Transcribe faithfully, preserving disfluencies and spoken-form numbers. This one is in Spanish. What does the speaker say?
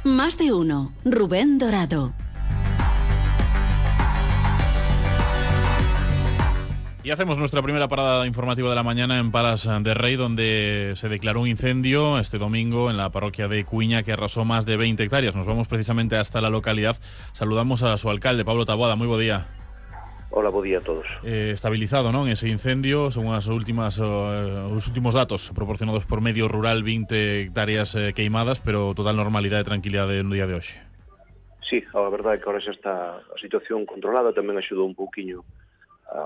Más de uno. Rubén Dorado. Y hacemos nuestra primera parada informativa de la mañana en Palas de Rei, donde se declaró un incendio este domingo en la parroquia de Cuiña que arrasó más de veinte hectáreas. Nos vamos precisamente hasta la localidad. Saludamos a su alcalde, Pablo Taboada. Muy buen día. Hola, buen día a todos. Eh, estabilizado, ¿no?, en ese incendio, según las últimas, uh, los últimos datos proporcionados por Medio Rural, veinte hectáreas eh, queimadas, pero total normalidad e tranquilidade no día de hoxe. Sí, a verdade é que ahora xa está a situación controlada, tamén axudou un pouquiño